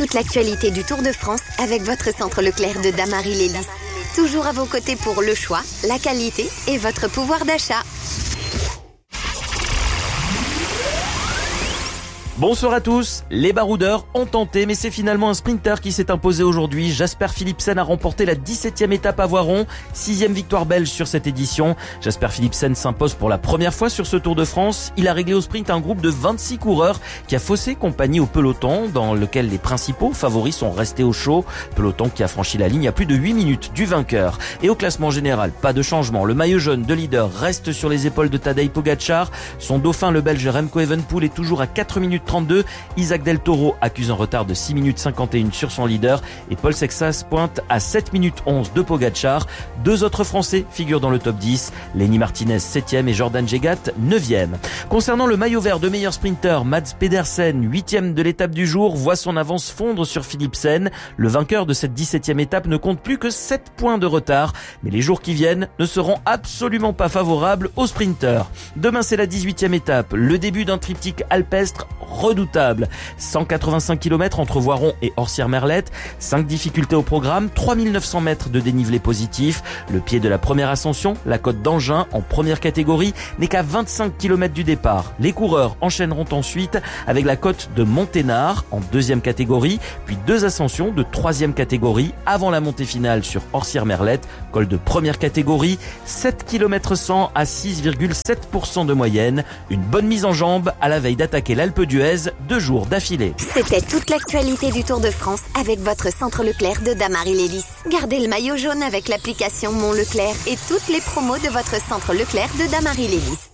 toute l'actualité du Tour de France avec votre centre Leclerc de Damary-Lélis. Toujours à vos côtés pour le choix, la qualité et votre pouvoir d'achat. Bonsoir à tous, les baroudeurs ont tenté mais c'est finalement un sprinter qui s'est imposé aujourd'hui. Jasper Philipsen a remporté la 17e étape à Voiron, 6e victoire belge sur cette édition. Jasper Philipsen s'impose pour la première fois sur ce Tour de France. Il a réglé au sprint un groupe de 26 coureurs qui a faussé compagnie au peloton dans lequel les principaux favoris sont restés au chaud. Peloton qui a franchi la ligne à plus de 8 minutes du vainqueur. Et au classement général, pas de changement. Le maillot jaune de leader reste sur les épaules de Tadej Pogačar. Son dauphin, le belge Remco Evenepoel, est toujours à 4 minutes 32. Isaac Del Toro accuse un retard de 6 minutes 51 sur son leader et Paul Sexas pointe à 7 minutes 11 de Pogačar. Deux autres Français figurent dans le top 10, Lenny Martinez 7e et Jordan Jegat 9e. Concernant le maillot vert de meilleur sprinter, Mads Pedersen 8e de l'étape du jour voit son avance fondre sur Philipsen. Le vainqueur de cette 17e étape ne compte plus que 7 points de retard, mais les jours qui viennent ne seront absolument pas favorables aux sprinters. Demain c'est la 18e étape, le début d'un triptyque alpestre redoutable. 185 km entre Voiron et Orsières-Merlette, 5 difficultés au programme, 3900 mètres de dénivelé positif. Le pied de la première ascension, la côte d'Angin en première catégorie, n'est qu'à 25 km du départ. Les coureurs enchaîneront ensuite avec la côte de Monténard en deuxième catégorie, puis 2 ascensions de troisième catégorie avant la montée finale sur Orsières-Merlette, col de première catégorie, 7 km 100 à 6,7% de moyenne. Une bonne mise en jambe à la veille d'attaquer l'Alpe d'Huez 2 jours d'affilée. C'était toute l'actualité du Tour de France avec votre centre Leclerc de Damary-Lélis. Gardez le maillot jaune avec l'application Mon Leclerc et toutes les promos de votre centre Leclerc de Damary-Lélis.